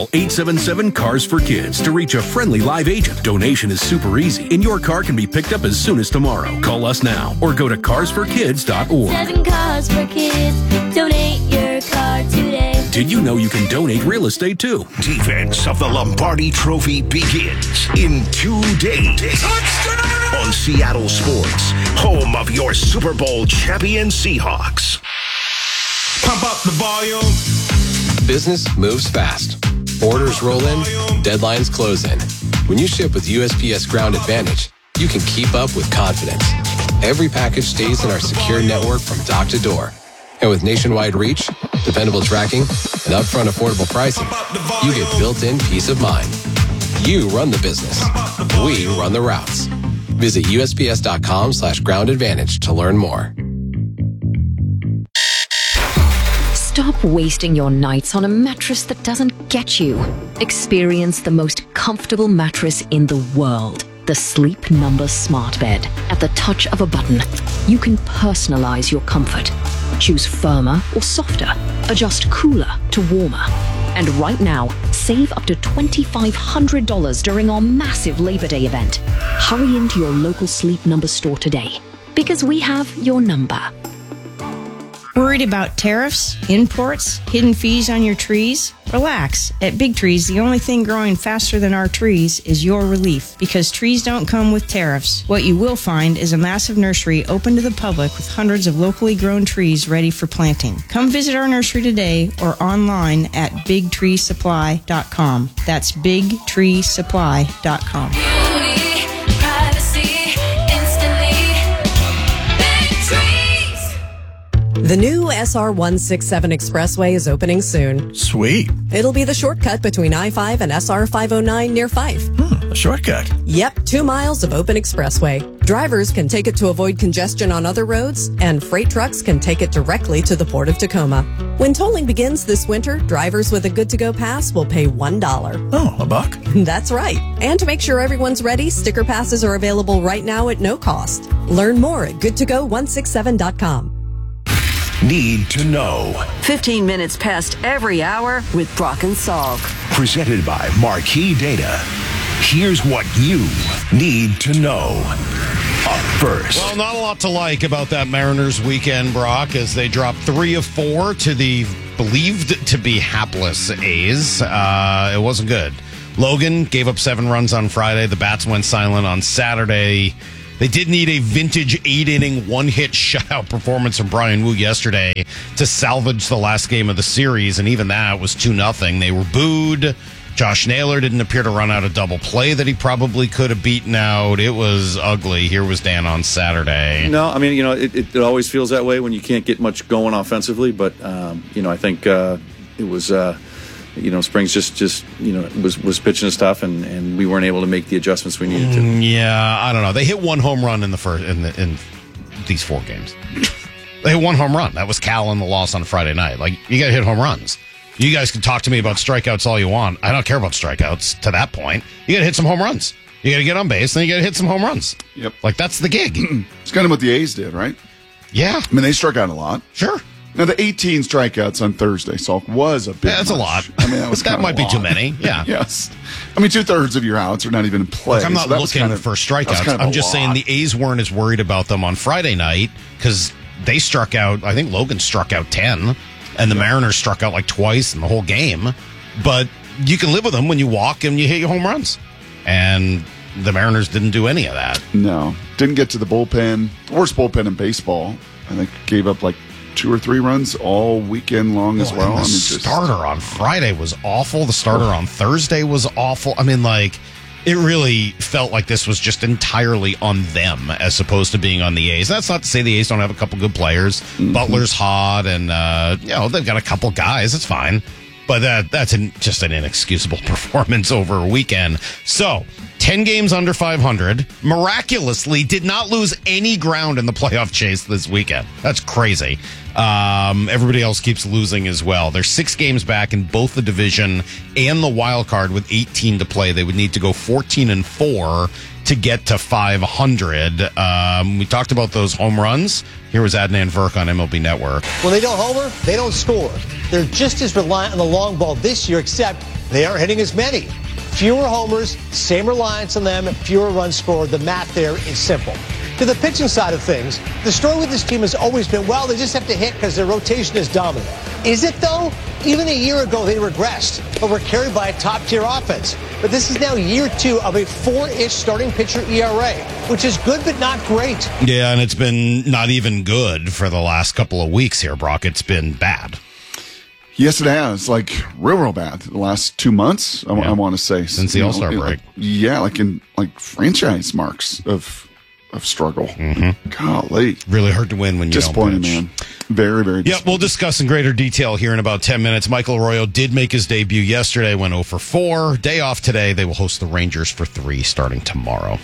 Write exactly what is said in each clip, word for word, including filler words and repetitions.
Call eight seven seven, C A R S for Kids to reach a friendly live agent. Donation is super easy, and your car can be picked up as soon as tomorrow. Call us now or go to cars for kids dot org. Seven Cars for Kids. Donate your car today. Did you know you can donate real estate too? Defense of the Lombardi Trophy begins in two days. Touchdown! On Seattle Sports, home of your Super Bowl champion Seahawks. Pump up the volume. Business moves fast. Orders roll in, deadlines close in. When you ship with U S P S Ground Advantage, you can keep up with confidence. Every package stays in our secure network from dock to door. And with nationwide reach, dependable tracking, and upfront affordable pricing, you get built-in peace of mind. You run the business. We run the routes. Visit U S P S dot com slash ground advantage to learn more. Stop wasting your nights on a mattress that doesn't get you. Experience the most comfortable mattress in the world. The Sleep Number Smart Bed. At the touch of a button, you can personalize your comfort. Choose firmer or softer. Adjust cooler to warmer. And right now, save up to two thousand five hundred dollars during our massive Labor Day event. Hurry into your local Sleep Number store today, because we have your number. Worried about tariffs, imports, hidden fees on your trees? Relax. At Big Trees, the only thing growing faster than our trees is your relief, because trees don't come with tariffs. What you will find is a massive nursery open to the public with hundreds of locally grown trees ready for planting. Come visit our nursery today or online at big tree supply dot com. That's big tree supply dot com. The new S R one sixty-seven Expressway is opening soon. Sweet. It'll be the shortcut between I five and S R five oh nine near Fife. Hmm, a shortcut. Yep, two miles of open expressway. Drivers can take it to avoid congestion on other roads, and freight trucks can take it directly to the Port of Tacoma. When tolling begins this winter, drivers with a good-to-go pass will pay one dollar. Oh, a buck? That's right. And to make sure everyone's ready, sticker passes are available right now at no cost. Learn more at good to go one sixty-seven dot com. Need to know. fifteen minutes past every hour with Brock and Salk. Presented by Marquee Data. Here's what you need to know. Up first. Well, not a lot to like about that Mariners weekend, Brock, as they dropped three of four to the believed to be hapless A's. Uh, it wasn't good. Logan gave up seven runs on Friday. The bats went silent on Saturday. They did need a vintage eight-inning, one-hit shutout performance from Brian Wu yesterday to salvage the last game of the series, and even that was two nothing. They were booed. Josh Naylor didn't appear to run out a double play that he probably could have beaten out. It was ugly. Here was Dan on Saturday. No, I mean, you know, it, it, it always feels that way when you can't get much going offensively, but, um, you know, I think uh, it was... Uh, You know, Springs just, just you know, was, was pitching his stuff, and, and we weren't able to make the adjustments we needed to. Yeah, I don't know. They hit one home run in the first in, the, in these four games. They hit one home run. That was Cal in the loss on Friday night. Like, you got to hit home runs. You guys can talk to me about strikeouts all you want. I don't care about strikeouts to that point. You got to hit some home runs. You got to get on base, then you got to hit some home runs. Yep. Like, that's the gig. It's kind of what the A's did, right? Yeah. I mean, they struck out a lot. Sure. Now, the eighteen strikeouts on Thursday, Salk, was a bit Yeah, that's much. a lot. I mean, that was That might a be lot. too many, yeah. Yes. I mean, two-thirds of your outs are not even in play. Look, I'm not so that was looking kind of, for strikeouts. kind of I'm a just lot. saying the A's weren't as worried about them on Friday night because they struck out, I think Logan struck out ten, and the Mariners struck out like twice in the whole game. But you can live with them when you walk and you hit your home runs. And the Mariners didn't do any of that. No. Didn't get to the bullpen. Worst bullpen in baseball. I think gave up like two or three runs all weekend long as Oh, well. and the I mean, just, starter on Friday was awful. The starter on Thursday was awful. I mean, like, it really felt like this was just entirely on them as opposed to being on the A's. That's not to say the A's don't have a couple good players. Mm-hmm. Butler's hot, and, uh, you know, they've got a couple guys. It's fine. But that that's an, just an inexcusable performance over a weekend. So, ten games under five hundred. Miraculously, did not lose any ground in the playoff chase this weekend. That's crazy. Um, everybody else keeps losing as well. They're six games back in both the division and the wild card with eighteen to play. They would need to go fourteen and four to get to five hundred. Um, we talked about those home runs. Here was Adnan Virk on M L B Network. When they don't homer, they don't score. They're just as reliant on the long ball this year, except they aren't hitting as many. Fewer homers, same reliance on them, fewer runs scored. The math there is simple. To the pitching side of things, the story with this team has always been, well, they just have to hit because their rotation is dominant. Is it, though? Even a year ago, they regressed, but were carried by a top-tier offense. But this is now year two of a four-ish starting pitcher E R A, which is good but not great. Yeah, and it's been not even good for the last couple of weeks here, Brock. It's been bad. Yes, it has. Like, real, real bad. The last two months, I, yeah. I want to say. Since the you All-Star know, break. Like, yeah, like in like franchise marks of of struggle. Mm-hmm. Golly. Really hard to win when you Disappointing, don't pitch. man. Very, very Yeah, we'll discuss in greater detail here in about ten minutes. Michael Arroyo did make his debut yesterday, went oh for four. Day off today. They will host the Rangers for three starting tomorrow.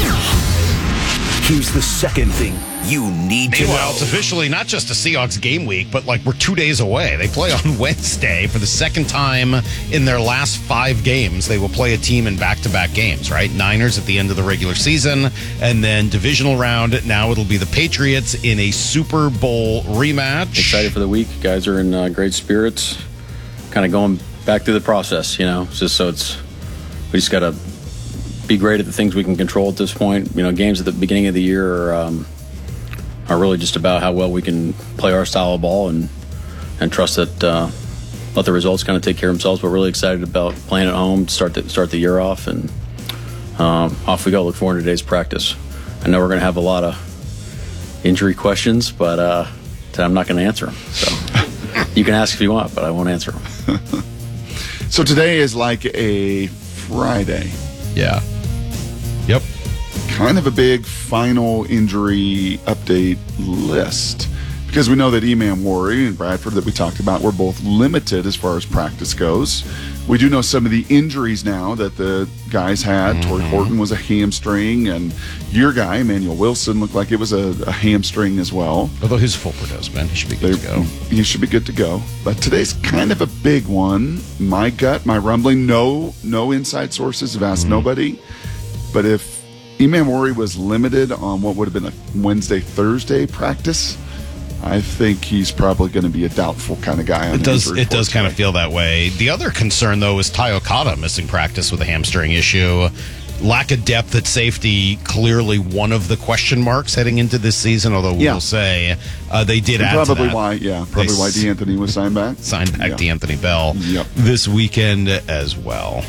Here's the second thing you need to Meanwhile, know. it's officially not just a Seahawks game week, but like we're two days away. They play on Wednesday for the second time in their last five games. They will play a team in back-to-back games, right? Niners at the end of the regular season, and then divisional round. Now it'll be the Patriots in a Super Bowl rematch. Excited for the week. Guys are in uh, great spirits. Kind of going back through the process, you know, just so it's, we just got to be great at the things we can control at this point. You know, games at the beginning of the year are, um, are really just about how well we can play our style of ball and and trust that uh, let the results kind of take care of themselves. We're really excited about playing at home, start the, start the year off, and um, off we go. Look forward to today's practice. I know we're going to have a lot of injury questions, but uh, I'm not going to answer them. So you can ask if you want, but I won't answer them. So today is like a Friday. Yeah. Yep. Kind of a big final injury update list because we know that Eman Worry and Bradford that we talked about were both limited as far as practice goes. We do know some of the injuries now that the guys had. Mm-hmm. Torrey Horton was a hamstring, and your guy, Emmanuel Wilson, looked like it was a, a hamstring as well. Although his full produce, man, he should be good they, to go. He should be good to go. But today's kind of a big one. My gut, my rumbling, no, no inside sources have asked mm-hmm. nobody. But if Eman Worry was limited on what would have been a Wednesday, Thursday practice, I think he's probably going to be a doubtful kind of guy. On it does. It does kind of feel that way. The other concern, though, is Ty Okada missing practice with a hamstring issue. Lack of depth at safety, clearly one of the question marks heading into this season. Although we yeah. will say uh, they did and add probably to that. why, yeah, probably they why DeAnthony was signed back. Signed back yeah. DeAnthony Bell yep. this weekend as well.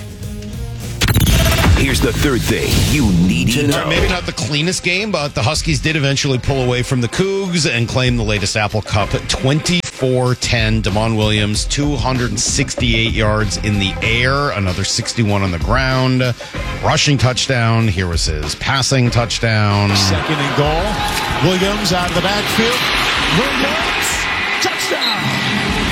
Here's the third thing you need to know. Maybe not the cleanest game, but the Huskies did eventually pull away from the Cougs and claim the latest Apple Cup twenty-four ten. Damon Williams, two hundred sixty-eight yards in the air, another sixty-one on the ground. Rushing touchdown. Here was his passing touchdown. Second and goal. Williams out of the backfield. Williams, touchdown.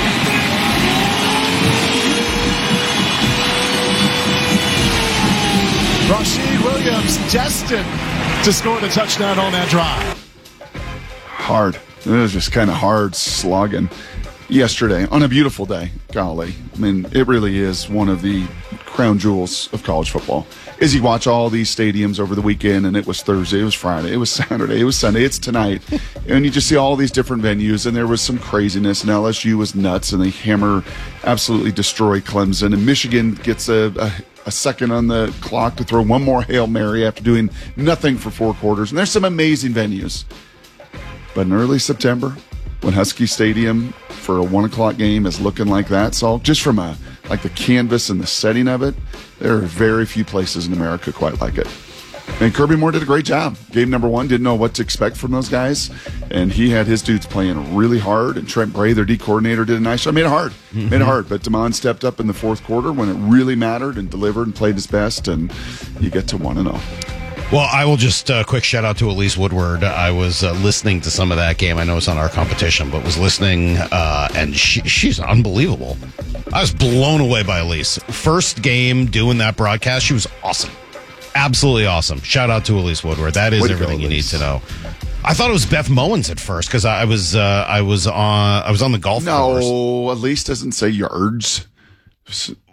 Rashid Williams destined to score the touchdown on that drive. Hard. It was just kind of hard slogging yesterday on a beautiful day. Golly. I mean, it really is one of the crown jewels of college football. As you watch all these stadiums over the weekend, and it was Thursday, it was Friday, it was Saturday, it was Sunday, it's tonight, and you just see all these different venues, and there was some craziness, and L S U was nuts, and they hammer, absolutely destroy Clemson, and Michigan gets a, a a second on the clock to throw one more Hail Mary after doing nothing for four quarters. And there's some amazing venues. But in early September, when Husky Stadium for a one o'clock game is looking like that, so just from a like the canvas and the setting of it, there are very few places in America quite like it. And Kirby Moore did a great job. Game number one, didn't know what to expect from those guys. And he had his dudes playing really hard. And Trent Bray, their D coordinator, did a nice job. Made it hard. Mm-hmm. Made it hard. But Damon stepped up in the fourth quarter when it really mattered and delivered and played his best. And you get to one and oh. Well, I will just uh, quick shout out to Elise Woodward. I was uh, listening to some of that game. I know it's on our competition, but was listening, uh, and she, she's unbelievable. I was blown away by Elise. First game doing that broadcast, she was awesome. Absolutely awesome. Shout out to Elise Woodward. That is everything you need to know. I thought it was Beth Mowens at first because I was uh, I was on I was on the golf no, course. No, Elise doesn't say yards.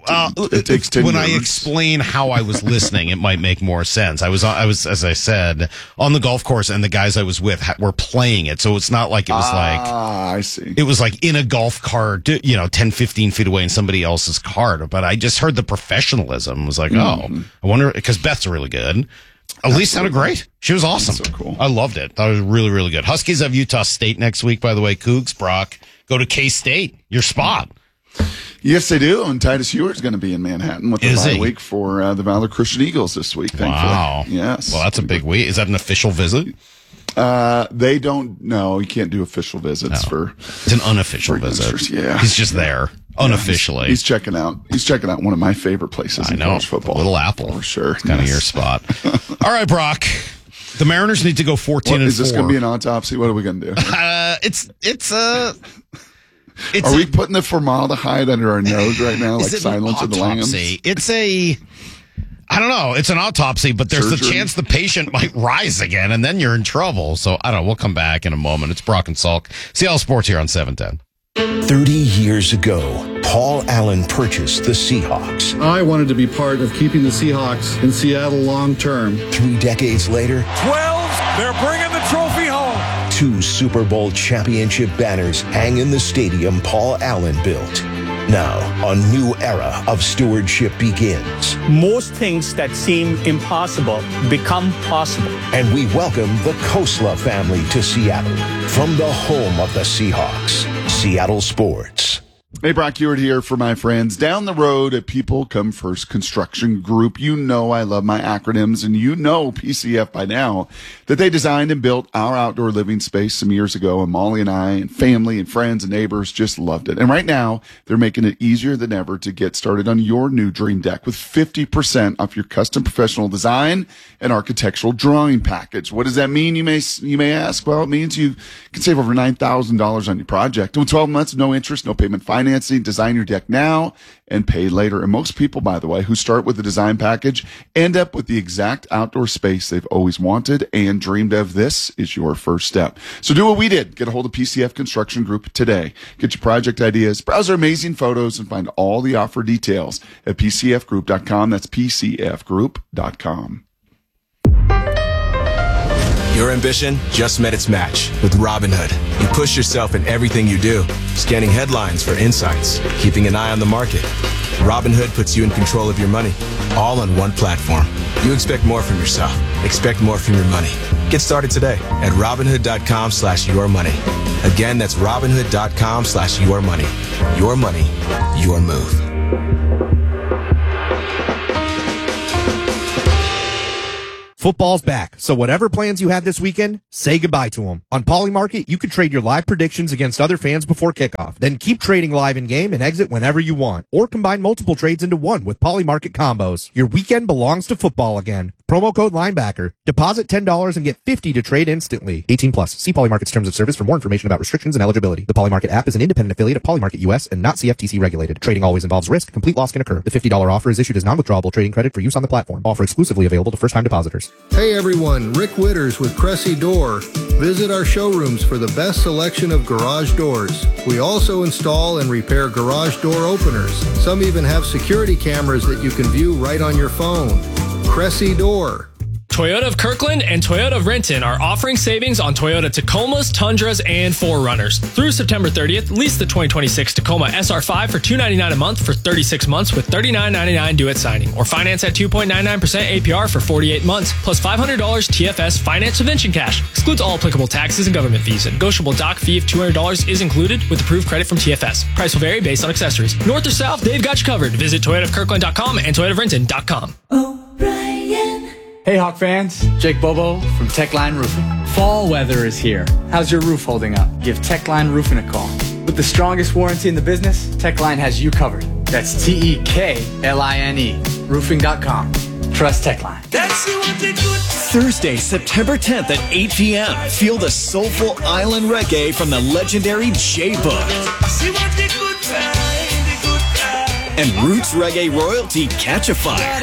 Uh, it takes ten when years. I explain how I was listening, it might make more sense. I was, I was, as I said, on the golf course, and the guys I was with ha- were playing it, so it's not like it was ah, like I see. It was like in a golf cart, you know, ten, fifteen feet away in somebody else's cart. But I just heard the professionalism. I was like, Mm-hmm. oh, I wonder, because Beth's really good. Elise sounded great. She was awesome. That's so cool. I loved it. That was really, really good. Huskies have Utah State next week, by the way. Cougs, Brock, go to K-State, your spot. Yes, they do. And Titus Hewer's going to be in Manhattan with the Is bye he? week for uh, the Valor Christian Eagles this week, thankfully. Wow. Yes. Well, that's a big week. Is that an official visit? Uh, they don't know. You can't do official visits No. for. It's an unofficial for visit. youngsters, Yeah. He's just there, unofficially. Yeah, he's, he's checking out. He's checking out one of my favorite places I in know. college football. Little Apple. For sure. It's kind of your spot. All right, Brock. The Mariners need to go fourteen What, and is this four. going to be an autopsy? What are we going to do? Uh, it's it's uh, it's Are a, we putting the formaldehyde under our nose right now, like is it Silence an of the Lambs? autopsy? It's a. I don't know. It's an autopsy, but there's the Surgery? chance the patient might rise again, and then you're in trouble. So I don't know. We'll come back in a moment. It's Brock and Salk. Seattle Sports here on seven ten. thirty years ago, Paul Allen purchased the Seahawks. I wanted to be part of keeping the Seahawks in Seattle long term. Three decades later, twelve, they're bringing the trophy home. two Super Bowl championship banners hang in the stadium Paul Allen built. Now, a new era of stewardship begins. Most things that seem impossible become possible. And we welcome the Kosla family to Seattle from the home of the Seahawks, Seattle Sports. Hey, Brock Ewart here for my friends down the road at People Come First Construction Group. You know I love my acronyms, and you know P C F by now, that they designed and built our outdoor living space some years ago, and Molly and I and family and friends and neighbors just loved it. And right now, they're making it easier than ever to get started on your new dream deck with fifty percent off your custom professional design and architectural drawing package. What does that mean, you may you may ask? Well, it means you can save over nine thousand dollars on your project. In twelve months, no interest, no payment financing. Design your deck now and pay later. And most people, by the way, who start with the design package end up with the exact outdoor space they've always wanted and dreamed of. This is your first step. So do what we did. Get a hold of P C F Construction Group today. Get your project ideas, browse our amazing photos, and find all the offer details at p c f group dot com. That's p c f group dot com. Your ambition just met its match with Robinhood. You push yourself in everything you do, scanning headlines for insights, keeping an eye on the market. Robinhood puts you in control of your money, all on one platform. You expect more from yourself. Expect more from your money. Get started today at Robinhood.com slash your money. Again, that's Robinhood.com slash your money. Your money, your move. Football's back, so whatever plans you had this weekend, say goodbye to them. On Polymarket, you can trade your live predictions against other fans before kickoff. Then keep trading live in-game and exit whenever you want. Or combine multiple trades into one with Polymarket combos. Your weekend belongs to football again. Promo code Linebacker. Deposit ten dollars and get fifty dollars to trade instantly. eighteen plus. See Polymarket's terms of service for more information about restrictions and eligibility. The Polymarket app is an independent affiliate of Polymarket U S and not C F T C regulated. Trading always involves risk. Complete loss can occur. The fifty dollars offer is issued as non-withdrawable trading credit for use on the platform. Offer exclusively available to first-time depositors. Hey everyone, Rick Witters with Cressy Door. Visit our showrooms for the best selection of garage doors. We also install and repair garage door openers. Some even have security cameras that you can view right on your phone. Cressy Door. Toyota of Kirkland and Toyota of Renton are offering savings on Toyota Tacomas, Tundras, and four runners. Through September thirtieth, lease the twenty twenty-six Tacoma S R five for two hundred ninety-nine dollars a month for thirty-six months with thirty-nine ninety-nine due at signing, or finance at two point nine nine percent A P R for forty-eight months, plus five hundred dollars T F S finance subvention cash. Excludes all applicable taxes and government fees. A negotiable dock fee of two hundred dollars is included with approved credit from T F S. Price will vary based on accessories. North or south, they've got you covered. Visit Toyota of Kirkland dot com and Toyota of Renton dot com. Hey Hawk fans, Jake Bobo from Techline Roofing. Fall weather is here. How's your roof holding up? Give Techline Roofing a call. With the strongest warranty in the business, Techline has you covered. That's T E K L I N E, roofing dot com. Trust Techline. Thursday, September tenth at eight p.m. Feel the soulful island reggae from the legendary J-Book. And Roots Reggae royalty Catch a Fire.